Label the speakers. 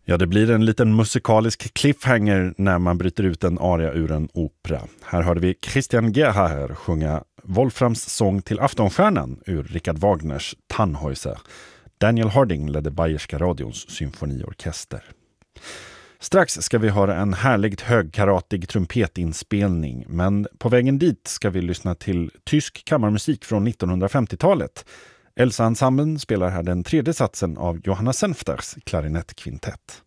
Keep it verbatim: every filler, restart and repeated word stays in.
Speaker 1: Ja, det blir en liten musikalisk cliffhanger när man bryter ut en aria ur en opera. Här hörde vi Christian Gerhaher sjunga Wolframs sång till Aftonstjärnan ur Richard Wagners Tannhäuser. Daniel Harding ledde Bayerska radions symfoniorkester. Strax ska vi höra en härligt högkaratig trumpetinspelning, men på vägen dit ska vi lyssna till tysk kammarmusik från nittonhundrafemtiotalet. Elsa-ensemblen spelar här den tredje satsen av Johanna Senfters klarinettkvintett.